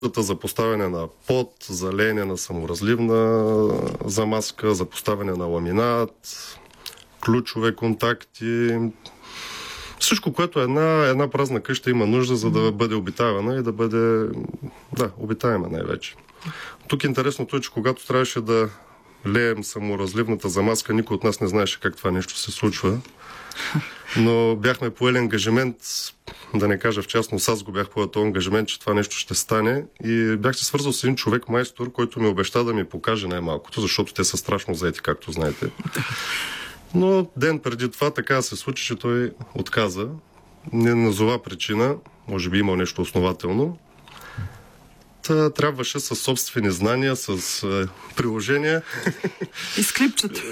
за поставяне на пот, за леене на саморазливна замазка, за поставяне на ламинат, ключове контакти. Всичко, което една празна къща има нужда, за да бъде обитавана и да бъде обитаема най-вече. Тук интересното е, че когато трябваше да леем саморазливната замазка, никой от нас не знаеше как това нещо се случва. Но бяхме поели ангажимент, да не кажа в частност, аз го бях поел този ангажимент, че това нещо ще стане. И бях се свързал с един човек, майстор, който ми обеща да ми покаже най-малкото, защото те са страшно заети, както знаете. Но ден преди това така се случи, че той отказа. Не назова причина, може би имал нещо основателно. Трябваше със собствени знания, с приложения и скрипчето.